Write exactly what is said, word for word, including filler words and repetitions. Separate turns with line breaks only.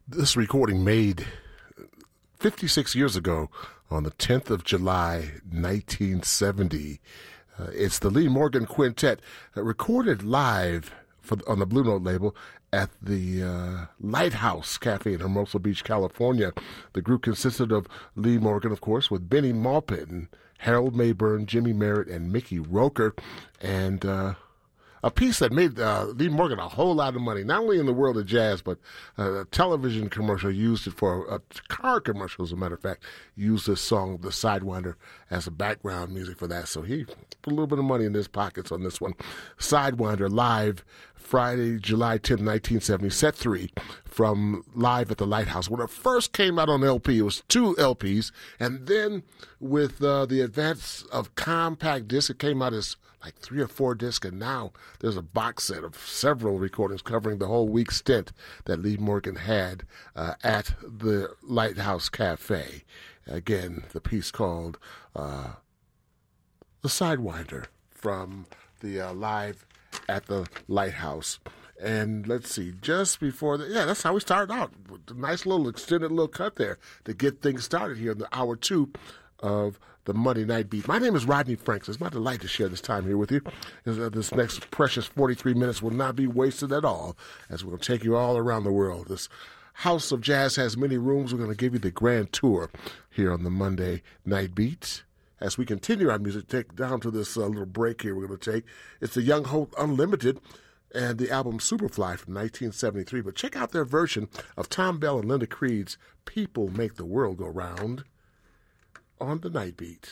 This recording made fifty-six years ago on the tenth of July, nineteen seventy. Uh, it's the Lee Morgan Quintet, uh, recorded live for, on the Blue Note label at the uh, Lighthouse Cafe in Hermosa Beach, California. The group consisted of Lee Morgan, of course, with Benny Maupin, Harold Mayburn, Jimmy Merritt, and Mickey Roker. And uh, a piece that made uh, Lee Morgan a whole lot of money, not only in the world of jazz, but uh, a television commercial used it for, a car commercial, as a matter of fact, used this song, The Sidewinder, as a background music for that. So he put a little bit of money in his pockets on this one. Sidewinder, live Friday, July tenth, nineteen seventy, set three from Live at the Lighthouse. When it first came out on L P, it was two L Ps, and then with uh, the advance of compact disc, it came out as like three or four discs, and now there's a box set of several recordings covering the whole week stint that Lee Morgan had uh, at the Lighthouse Cafe. Again, the piece called uh, The Sidewinder from the uh, Live at the Lighthouse. And let's see, just before the, yeah, that's how we started out. With a nice little extended little cut there to get things started here in the hour two of the Monday Night Beat. My name is Rodney Franks. It's my delight to share this time here with you. This next precious forty-three minutes will not be wasted at all, as we'll take you all around the world. This House of Jazz has many rooms. We're going to give you the grand tour here on the Monday Night Beat. As we continue our music, take down to this uh, little break here we're going to take. It's the Young Hope Unlimited and the album Superfly from nineteen seventy-three. But check out their version of Tom Bell and Linda Creed's People Make the World Go Round on the Night Beat.